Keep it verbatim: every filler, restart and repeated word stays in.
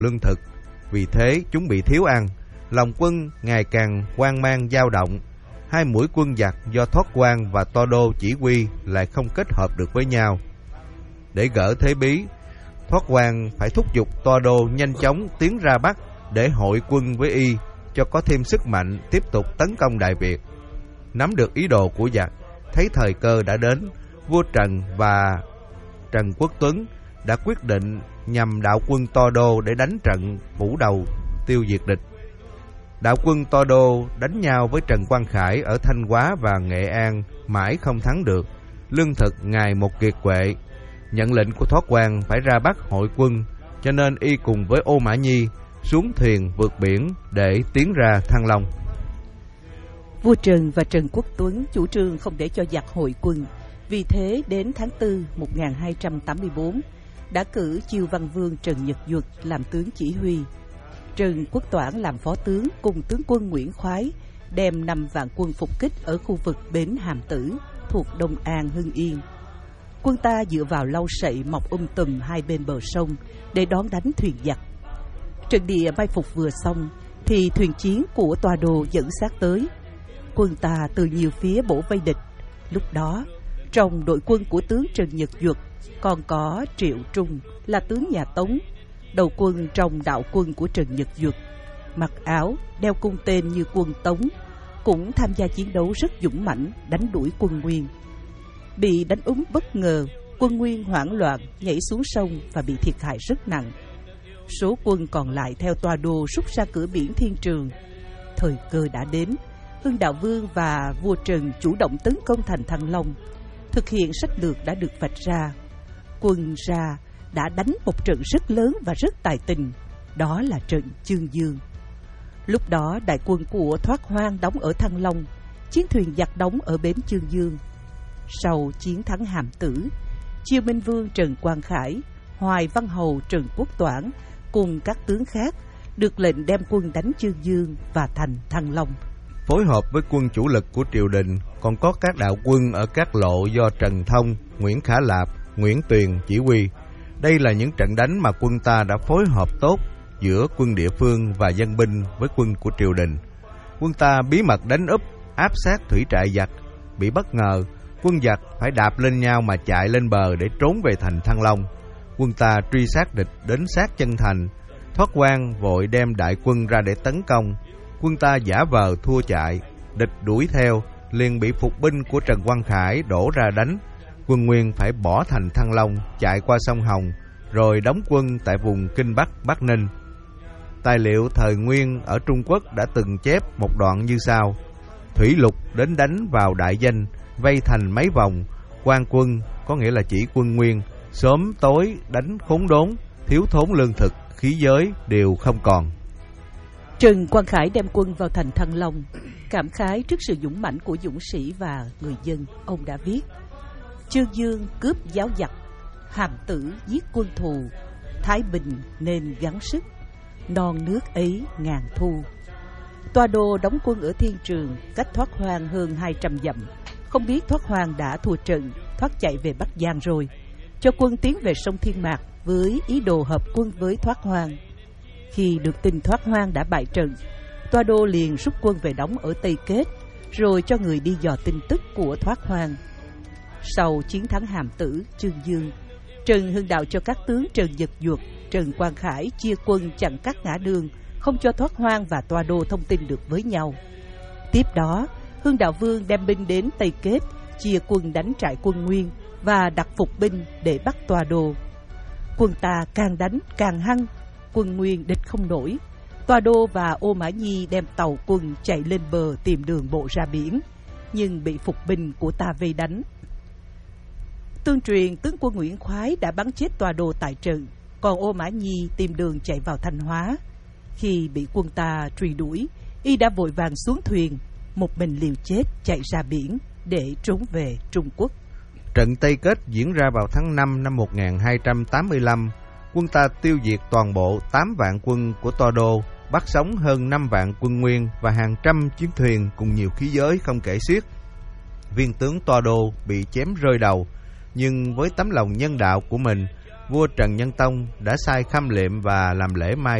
lương thực, vì thế chúng bị thiếu ăn. Lòng quân ngày càng hoang mang dao động. Hai mũi quân giặc do Thoát Quan và To Đô chỉ huy lại không kết hợp được với nhau. Để gỡ thế bí, Thoát Quan phải thúc giục To Đô nhanh chóng tiến ra Bắc để hội quân với y, cho có thêm sức mạnh tiếp tục tấn công Đại Việt. Nắm được ý đồ của giặc, thấy thời cơ đã đến, vua Trần và Trần Quốc Tuấn đã quyết định nhằm đạo quân To Đô để đánh trận phủ đầu tiêu diệt địch. Đạo quân To Đô đánh nhau với Trần Quang Khải ở Thanh Hóa và Nghệ An mãi không thắng được, lương thực ngày một kiệt quệ. Nhận lệnh của Thoát Quan phải ra Bắc hội quân, cho nên y cùng với Ô Mã Nhi xuống thuyền vượt biển để tiến ra Thăng Long. Vua Trần và Trần Quốc Tuấn chủ trương không để cho giặc hội quân, vì thế đến tháng tư một nghìn hai trăm tám mươi bốn đã cử Chiêu Văn Vương Trần Nhật Duật làm tướng chỉ huy, Trần Quốc Toản làm phó tướng cùng tướng quân Nguyễn Khoái đem năm vạn quân phục kích ở khu vực bến Hàm Tử thuộc Đông An, Hưng Yên. Quân ta dựa vào lau sậy mọc um tùm hai bên bờ sông để đón đánh thuyền giặc. Trận địa mai phục vừa xong thì thuyền chiến của Toa Đô dẫn sát tới. Quân ta từ nhiều phía bổ vây địch. Lúc đó trong đội quân của tướng Trần Nhật Duật còn có Triệu Trung là tướng nhà Tống, đầu quân trong đạo quân của Trần Nhật Duật, mặc áo đeo cung tên như quân Tống, cũng tham gia chiến đấu rất dũng mãnh đánh đuổi quân Nguyên. Bị đánh úng bất ngờ, quân Nguyên hoảng loạn nhảy xuống sông và bị thiệt hại rất nặng. Số quân còn lại theo Toa Đô rút ra cửa biển Thiên Trường. Thời cơ đã đến, Hưng Đạo Vương và vua Trần chủ động tấn công thành Thăng Long. Thực hiện sách lược đã được vạch ra. Quân ra đã đánh một trận rất lớn và rất tài tình, đó là trận Chương Dương. Lúc đó đại quân của Thoát Hoang đóng ở Thăng Long, chiến thuyền giặc đóng ở bến Chương Dương. Sau chiến thắng Hàm Tử, Chiêu Minh Vương Trần Quang Khải, Hoài Văn Hầu Trần Quốc Toản cùng các tướng khác được lệnh đem quân đánh Chương Dương và thành Thăng Long. Phối hợp với quân chủ lực của triều đình còn có các đạo quân ở các lộ do Trần Thông, Nguyễn Khả Lạp, Nguyễn Tuyền chỉ huy. Đây là những trận đánh mà quân ta đã phối hợp tốt giữa quân địa phương và dân binh với quân của triều đình. Quân ta bí mật đánh úp, áp sát thủy trại giặc. Bị bất ngờ, quân giặc phải đạp lên nhau mà chạy lên bờ để trốn về thành Thăng Long. Quân ta truy sát địch đến sát chân thành. Thoát Quan vội đem đại quân ra để tấn công. Quân ta giả vờ thua chạy, địch đuổi theo, liền bị phục binh của Trần Quang Khải đổ ra đánh. Quân Nguyên phải bỏ thành Thăng Long, chạy qua sông Hồng, rồi đóng quân tại vùng Kinh Bắc, Bắc Ninh. Tài liệu thời Nguyên ở Trung Quốc đã từng chép một đoạn như sau: thủy lục đến đánh vào đại danh, vây thành mấy vòng, quan quân có nghĩa là chỉ quân Nguyên, sớm tối đánh khốn đốn, thiếu thốn lương thực, khí giới đều không còn. Trần Quang Khải đem quân vào thành Thăng Long, cảm khái trước sự dũng mãnh của dũng sĩ và người dân. Ông đã viết: Chương Dương cướp giáo giặc, Hàm Tử giết quân thù, Thái Bình nên gắng sức, non nước ấy ngàn thu. Toa Đô đóng quân ở Thiên Trường, cách Thoát Hoang hơn hai trăm dặm. Không biết Thoát Hoang đã thua trận, thoát chạy về Bắc Giang rồi, cho quân tiến về sông Thiên Mạc với ý đồ hợp quân với Thoát Hoang. Khi được tin Thoát Hoang đã bại trận, Toa Đô liền rút quân về đóng ở Tây Kết, rồi cho người đi dò tin tức của Thoát Hoang. Sau chiến thắng Hàm Tử, Chương Dương, Trần Hưng Đạo cho các tướng Trần Nhật Duật, Trần Quang Khải chia quân chặn các ngã đường, không cho Thoát Hoang và Toa Đô thông tin được với nhau. Tiếp đó, Hưng Đạo Vương đem binh đến Tây Kết, chia quân đánh trại quân Nguyên và đặt phục binh để bắt Toa Đô. Quân ta càng đánh càng hăng, quân Nguyên địch không nổi. Toa Đô và Ô Mã Nhi đem tàu quân chạy lên bờ tìm đường bộ ra biển, nhưng bị phục binh của ta vây đánh. Tương truyền tướng quân Nguyễn Khoái đã bắn chết Toa Đô tại trận, còn Ô Mã Nhi tìm đường chạy vào Thanh Hóa. Khi bị quân ta truy đuổi, y đã vội vàng xuống thuyền, một mình liều chết chạy ra biển để trốn về Trung Quốc. Trận Tây Kết diễn ra vào tháng năm năm một nghìn hai trăm tám mươi lăm. Quân ta tiêu diệt toàn bộ tám vạn quân của Toa Đô, bắt sống hơn năm vạn quân Nguyên và hàng trăm chiến thuyền cùng nhiều khí giới không kể xiết. Viên tướng Toa Đô bị chém rơi đầu, nhưng với tấm lòng nhân đạo của mình, vua Trần Nhân Tông đã sai khâm liệm và làm lễ mai